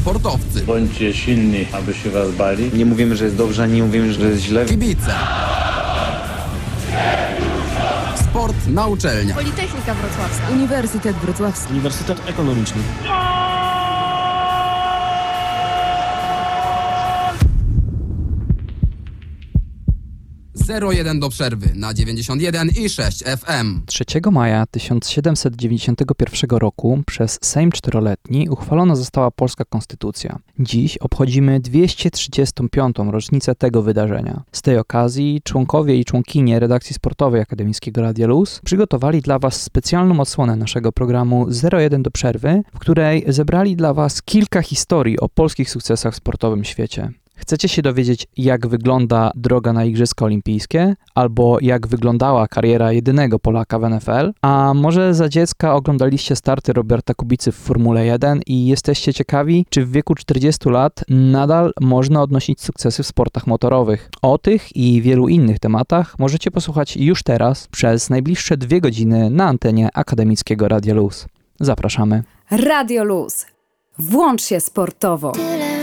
sportowcy. Bądźcie silni, aby się was bali. Nie mówimy, że jest dobrze, nie mówimy, że jest źle. Kibice. Sport na uczelniach. Politechnika Wrocławska. Uniwersytet Wrocławski. Uniwersytet Ekonomiczny. 0-1 do przerwy na 91,6 FM. 3 maja 1791 roku przez Sejm Czteroletni uchwalona została polska konstytucja. Dziś obchodzimy 235. rocznicę tego wydarzenia. Z tej okazji członkowie i członkinie redakcji sportowej Akademickiego Radia Luz przygotowali dla Was specjalną odsłonę naszego programu 0-1 do przerwy, w której zebrali dla Was kilka historii o polskich sukcesach w sportowym świecie. Chcecie się dowiedzieć, jak wygląda droga na Igrzyska Olimpijskie, albo jak wyglądała kariera jedynego Polaka w NFL? A może za dziecka oglądaliście starty Roberta Kubicy w Formule 1 i jesteście ciekawi, czy w wieku 40 lat nadal można odnosić sukcesy w sportach motorowych? O tych i wielu innych tematach możecie posłuchać już teraz przez najbliższe 2 godziny na antenie Akademickiego Radia Luz. Zapraszamy. Radio Luz. Włącz się sportowo.